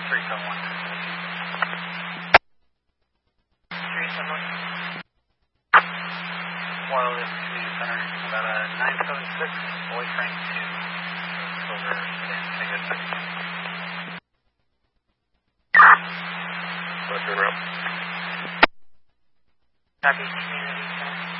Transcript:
371. 371. Wireless to center, about a 976, Boy Frank 2, Silver, and Tango 6. Roger, route. Copy, community.